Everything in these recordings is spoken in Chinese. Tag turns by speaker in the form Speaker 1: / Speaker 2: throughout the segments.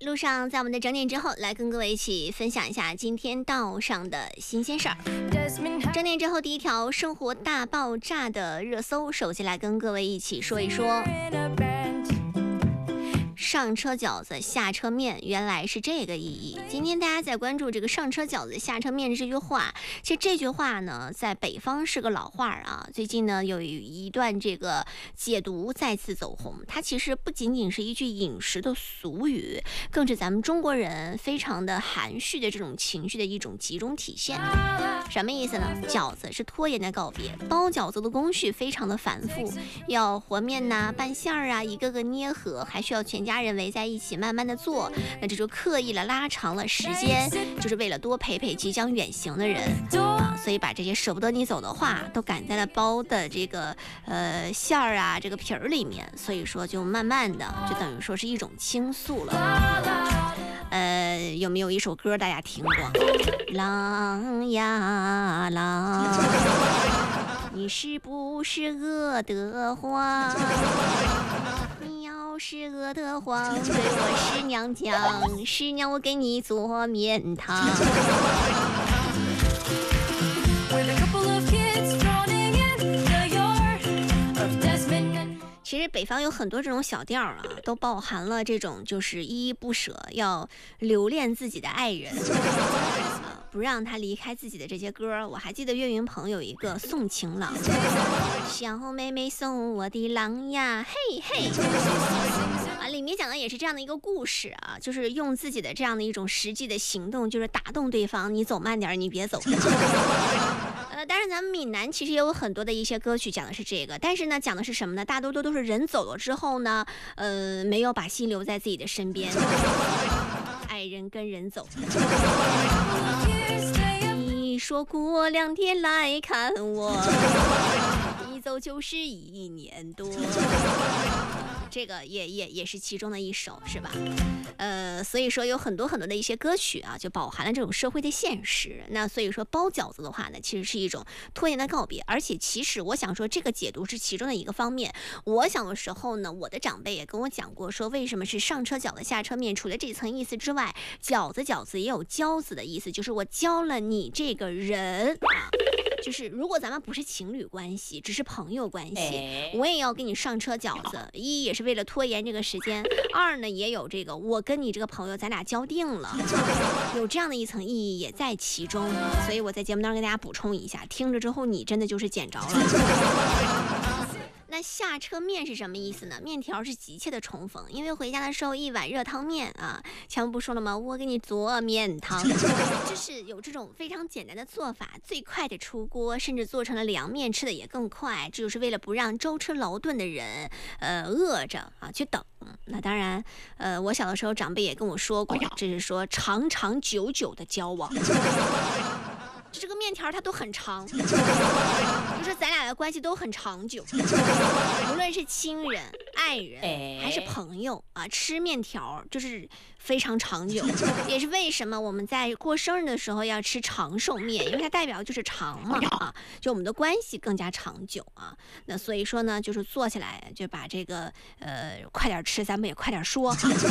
Speaker 1: 路上在我们的整点之后，来跟各位一起分享一下今天道上的新鲜事儿。整点之后第一条生活大爆炸的热搜，首先来跟各位一起说一说上车饺子下车面，原来是这个意义。今天大家在关注这个上车饺子下车面这句话，其实这句话呢在北方是个老话啊，最近呢有一段这个解读再次走红，它其实不仅仅是一句饮食的俗语，更是咱们中国人非常的含蓄的这种情绪的一种集中体现。什么意思呢？饺子是拖延的告别，包饺子的工序非常的繁复，要和面呐、拌馅儿啊，一个个捏合，还需要全家人围在一起慢慢的做，那这就刻意了拉长了时间，就是为了多陪陪即将远行的人啊，所以把这些舍不得你走的话都赶在了包的这个馅儿啊这个皮儿里面，所以说就慢慢的就等于说是一种倾诉了。有没有一首歌大家听过？狼呀狼，你是不是饿得慌？你要是饿得慌，对我师娘讲，师娘我给你做面汤。其实北方有很多这种小调啊，都包含了这种就是依依不舍，要留恋自己的爱人不让他离开自己的这些歌。我还记得岳云鹏有一个送情郎，小妹妹送我的郎呀，嘿嘿里面讲的也是这样的一个故事啊，就是用自己的这样的一种实际的行动，就是打动对方，你走慢点，你别走。当然咱们闽南其实也有很多的一些歌曲讲的是这个，但是呢讲的是什么呢？大多都是人走了之后呢没有把心留在自己的身边，爱人跟人走。你说过2天来看我，一走就是1年多。这个也是其中的一首，是吧？所以说有很多的一些歌曲啊，就饱含了这种社会的现实。那所以说包饺子的话呢，其实是一种拖延的告别，而且其实我想说这个解读是其中的一个方面。我小的时候呢，我的长辈也跟我讲过，说为什么是上车饺子下车面，除了这层意思之外，饺子也有交子的意思，就是我交了你这个人啊。就是如果咱们不是情侣关系，只是朋友关系，我也要跟你上车饺子，一也是为了拖延这个时间，二呢也有这个我跟你这个朋友咱俩交定了，有这样的一层意义也在其中。所以我在节目当中跟大家补充一下，听着之后你真的就是捡着了。那下车面是什么意思呢？面条是急切的重逢，因为回家的时候一碗热汤面啊，前面不说了吗？我给你做面汤，就是有这种非常简单的做法，最快的出锅，甚至做成了凉面，吃的也更快。这就是为了不让舟车劳顿的人饿着啊去等。那当然我小的时候长辈也跟我说过，这是说长长久久的交往。这个面条它都很长，就是咱俩的关系都很长久，无论是亲人、爱人还是朋友啊，吃面条就是非常长久。也是为什么我们在过生日的时候要吃长寿面，因为它代表就是长嘛啊，就我们的关系更加长久啊。那所以说呢，就是做起来就把这个快点吃，咱们也快点说。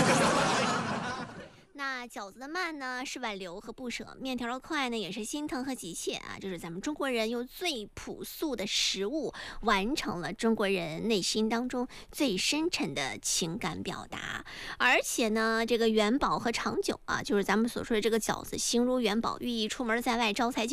Speaker 1: 那饺子的慢呢是挽留和不舍，面条的快呢也是心疼和急切啊。这是咱们中国人用最朴素的食物完成了中国人内心当中最深沉的情感表达。而且呢这个元宝和长久啊，就是咱们所说的这个饺子形如元宝，寓意出门在外招财进